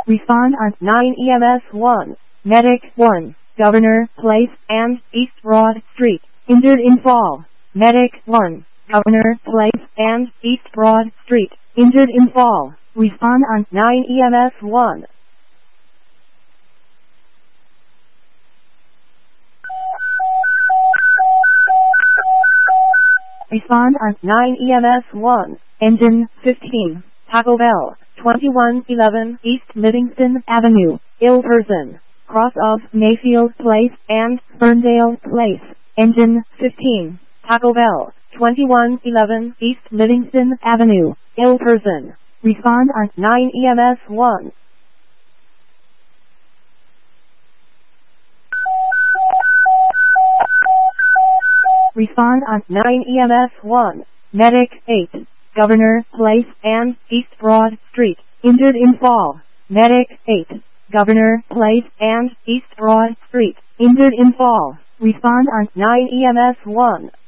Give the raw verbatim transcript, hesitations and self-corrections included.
Respond on nine E M S one. Medic one. Governor Place and East Broad Street. Injured in fall. Medic one. Governor Place and East Broad Street. Injured in fall. Respond on nine E M S one. Respond on nine E M S one. Engine fifteen. Taco Bell, twenty-one eleven East Livingston Avenue. Ill person. Cross of Mayfield Place and Ferndale Place. Engine fifteen. Taco Bell, twenty-one eleven East Livingston Avenue. Ill person. Respond on nine E M S one. Respond on nine E M S one. Medic eight. Governor Place and East Broad Street. Injured in fall. Medic eight. Governor Place and East Broad Street. Injured in fall. Respond on nine E M S one.